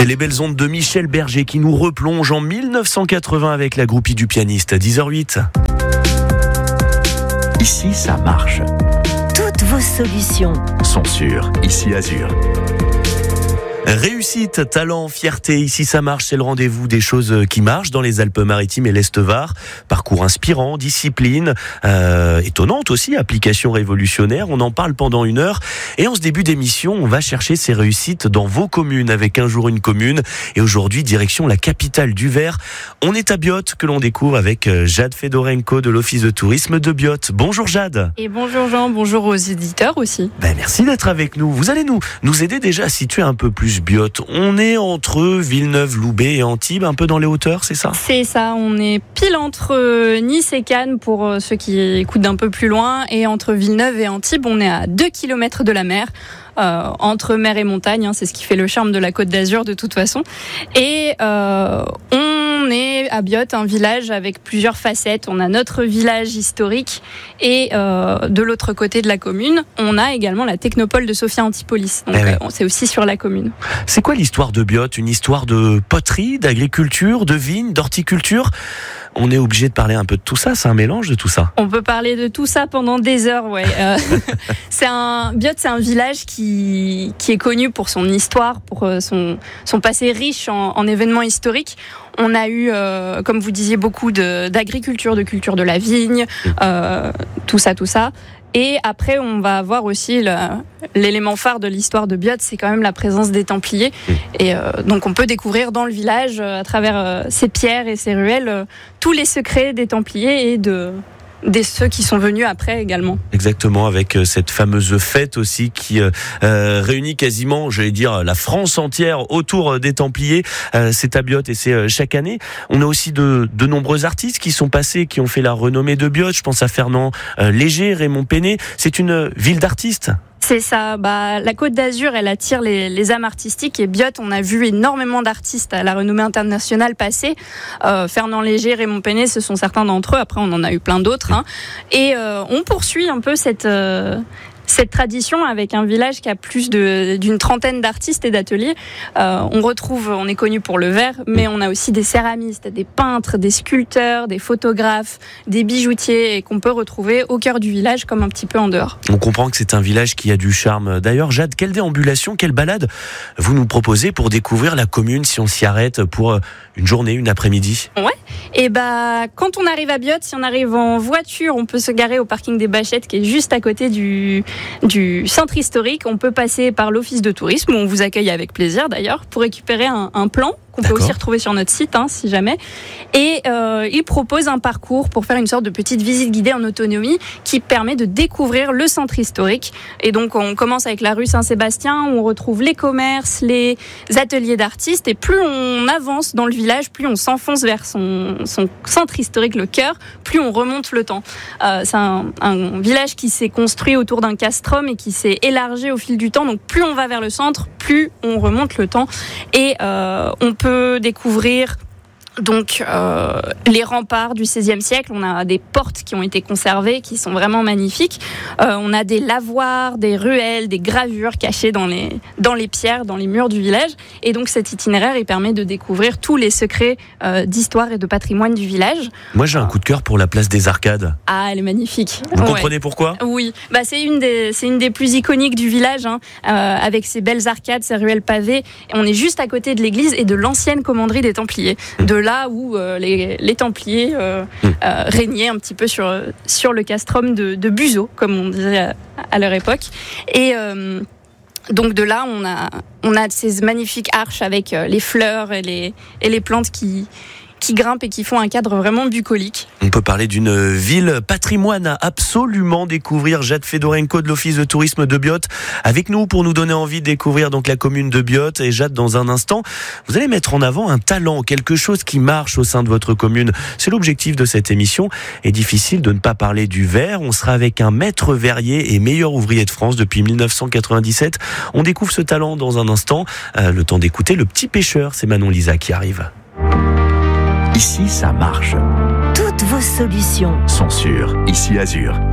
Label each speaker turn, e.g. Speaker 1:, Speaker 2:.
Speaker 1: Et les belles ondes de Michel Berger qui nous replonge en 1980 avec la groupie du pianiste. 10h08.
Speaker 2: Ici, ça marche.
Speaker 3: Toutes vos solutions
Speaker 2: Sont sûres. Ici, Azur.
Speaker 1: Réussite, talent, fierté, ici ça marche, c'est le rendez-vous des choses qui marchent dans les Alpes-Maritimes et l'Est-Var. Parcours inspirant, discipline, étonnante aussi, application révolutionnaire, on en parle pendant 1 heure. Et en ce début d'émission, on va chercher ces réussites dans vos communes avec Un jour une commune. Et aujourd'hui, direction la capitale du Var. On est à Biot que l'on découvre avec Jade Fedorenko de l'Office de tourisme de Biot. Bonjour Jade.
Speaker 4: Et bonjour Jean, bonjour aux éditeurs aussi.
Speaker 1: Merci d'être avec nous. Vous allez nous aider déjà à situer un peu plus Biot. On est entre Villeneuve-Loubet et Antibes, un peu dans les hauteurs, c'est ça ?
Speaker 4: C'est ça, on est pile entre Nice et Cannes pour ceux qui écoutent d'un peu plus loin, et entre Villeneuve et Antibes, on est à 2 km de la mer. Entre mer et montagne, c'est ce qui fait le charme de la Côte d'Azur de toute façon. Et on est à Biot, un village avec plusieurs facettes. On a notre village historique et de l'autre côté de la commune, on a également la technopole de Sophia Antipolis. Donc c'est aussi sur la commune.
Speaker 1: C'est quoi l'histoire de Biot ? Une histoire de poterie, d'agriculture, de vignes, d'horticulture ? On est obligé de parler un peu de tout ça, c'est un mélange de tout ça.
Speaker 4: On peut parler de tout ça pendant des heures, ouais. Biot, c'est un village qui est connu pour son histoire, pour son passé riche en événements historiques. On a eu, comme vous disiez, beaucoup d'agriculture, de culture de la vigne, tout ça. Et après, on va avoir aussi l'élément phare de l'histoire de Biot, c'est quand même la présence des Templiers. Et donc, on peut découvrir dans le village, à travers ces pierres et ces ruelles, tous les secrets des Templiers et des ceux qui sont venus après également.
Speaker 1: Exactement, avec cette fameuse fête aussi qui réunit quasiment, j'allais dire, la France entière autour des Templiers. C'est à Biot et c'est chaque année. On a aussi de nombreux artistes qui sont passés, qui ont fait la renommée de Biot. Je pense à Fernand Léger, Raymond Penet. C'est une ville d'artistes.
Speaker 4: C'est ça. La Côte d'Azur, elle attire les âmes artistiques, et Biot, on a vu énormément d'artistes à la renommée internationale passer. Fernand Léger, Raymond Penet, ce sont certains d'entre eux. Après, on en a eu plein d'autres. Et on poursuit un peu cette tradition avec un village qui a plus d'une trentaine d'artistes et d'ateliers. On est connu pour le verre, mais on a aussi des céramistes, des peintres, des sculpteurs, des photographes, des bijoutiers, et qu'on peut retrouver au cœur du village comme un petit peu en dehors.
Speaker 1: On comprend que c'est un village qui a du charme. D'ailleurs, Jade, quelle déambulation, quelle balade vous nous proposez pour découvrir la commune si on s'y arrête pour une journée, une après-midi ?
Speaker 4: Ouais. Et quand on arrive à Biot, si on arrive en voiture, on peut se garer au parking des Bachettes qui est juste à côté du centre historique. On peut passer par l'office de tourisme où on vous accueille avec plaisir d'ailleurs pour récupérer un plan qu'on peut aussi retrouver sur notre site si jamais. Et il propose un parcours pour faire une sorte de petite visite guidée en autonomie qui permet de découvrir le centre historique. Et donc on commence avec la rue Saint-Sébastien où on retrouve les commerces, les ateliers d'artistes, et plus on avance dans le village, plus on s'enfonce vers son centre historique, le cœur, plus on remonte le temps. C'est un village qui s'est construit autour d'un castrum et qui s'est élargi au fil du temps. Donc plus on va vers le centre, plus on remonte le temps. Et on peut découvrir donc les remparts du XVIe siècle. On a des portes qui ont été conservées, qui sont vraiment magnifiques. On a des lavoirs, des ruelles, des gravures cachées dans les pierres, dans les murs du village. Et donc cet itinéraire, il permet de découvrir tous les secrets d'histoire et de patrimoine du village.
Speaker 1: Moi, j'ai un coup de cœur pour la place des Arcades.
Speaker 4: Ah, elle est magnifique.
Speaker 1: Vous comprenez pourquoi ?
Speaker 4: Oui, c'est une des plus iconiques du village, avec ses belles arcades, ses ruelles pavées. Et on est juste à côté de l'église et de l'ancienne commanderie des Templiers. De là où les Templiers régnaient un petit peu sur le castrum de Buzeau, comme on disait à leur époque. Et donc de là, on a ces magnifiques arches avec les fleurs et les plantes qui grimpent et qui font un cadre vraiment bucolique.
Speaker 1: On peut parler d'une ville patrimoine à absolument découvrir. Jade Fedorenko de l'Office de tourisme de Biot avec nous pour nous donner envie de découvrir donc la commune de Biot. Et Jade, dans un instant, vous allez mettre en avant un talent, quelque chose qui marche au sein de votre commune. C'est l'objectif de cette émission. Et difficile de ne pas parler du verre. On sera avec un maître verrier et meilleur ouvrier de France depuis 1997. On découvre ce talent dans un instant. Le temps d'écouter Le Petit Pêcheur. C'est Manon Lisa qui arrive.
Speaker 2: Ici, ça marche.
Speaker 3: Toutes vos solutions
Speaker 2: sont sûres. Ici, Azur.